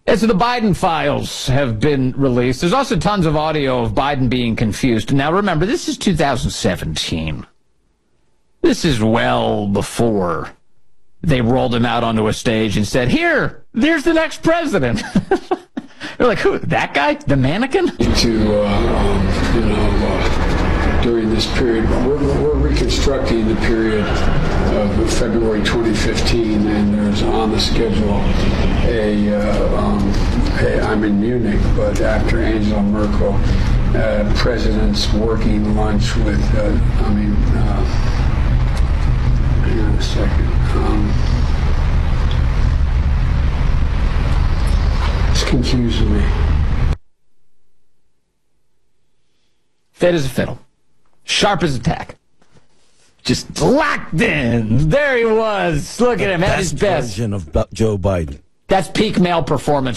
So the Biden files have been released. There's also tons of audio of Biden being confused. Now, remember, this is 2017. This is well before they rolled him out onto a stage and said, there's the next president. They're like, who? That guy? The mannequin? During this period, we're reconstructing the period of February 2015, and there's on the schedule I'm in Munich, but after Angela Merkel, president's working lunch with, hang on a second. It's confusing me. Fit as a fiddle. Sharp as a tack. Just locked in. There he was. Look at him at his best. Version of Joe Biden. That's peak male performance.